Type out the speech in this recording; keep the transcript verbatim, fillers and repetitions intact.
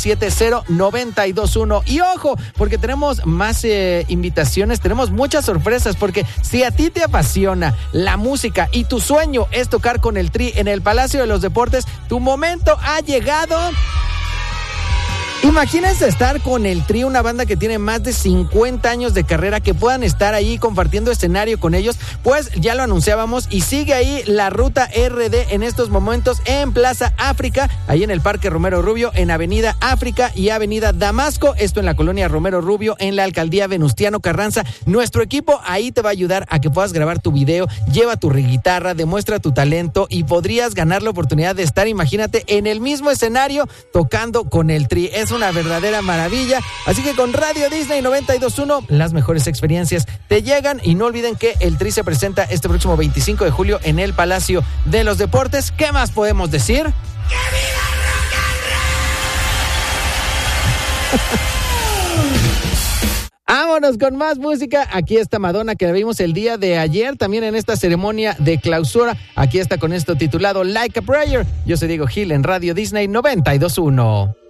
siete cero nueve dos uno. Y ojo, porque tenemos más eh, invitaciones, tenemos muchas sorpresas, porque si a ti te apasiona la música y tu sueño es tocar con el Tri en el Palacio de los Deportes, tu momento ha llegado. Imagínense estar con el Tri, una banda que tiene más de cincuenta años de carrera, que puedan estar ahí compartiendo escenario con ellos. Pues ya lo anunciábamos y sigue ahí la Ruta R D en estos momentos en Plaza África, ahí en el Parque Romero Rubio, en Avenida África y Avenida Damasco, esto en la colonia Romero Rubio, en la alcaldía Venustiano Carranza. Nuestro equipo ahí te va a ayudar a que puedas grabar tu video, lleva tu guitarra, demuestra tu talento y podrías ganar la oportunidad de estar, imagínate, en el mismo escenario tocando con el Tri. Es una verdadera maravilla. Así que con Radio Disney noventa y dos punto uno, las mejores experiencias te llegan. Y no olviden que el Tri se presenta este próximo veinticinco de julio en el Palacio de los Deportes. ¿Qué más podemos decir? ¡Que viva rock and roll! Vámonos con más música. Aquí está Madonna, que la vimos el día de ayer, también en esta ceremonia de clausura. Aquí está con esto titulado Like a Prayer. Yo soy Diego Gil en Radio Disney noventa y dos punto uno.